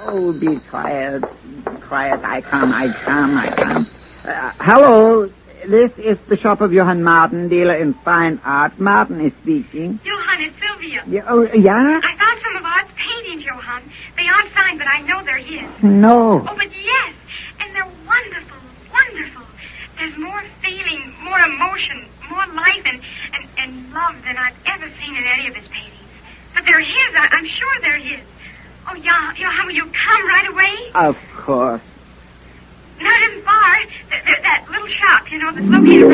Oh, be quiet. Quiet. I come. Hello. This is the shop of Johann Martin, dealer in fine art. Martin is speaking. Johann, it's Sylvia. Yeah? I found some of Art's paintings, Johann. They aren't signed, but I know they're his. No. Oh, but yes. And they're wonderful, wonderful. There's more feeling, more emotion, more life and love than I've ever seen in any of his paintings. But they're his. I'm sure they're his. Oh, Johann, will you come right away? Of course. Not as far. That little shop, that's located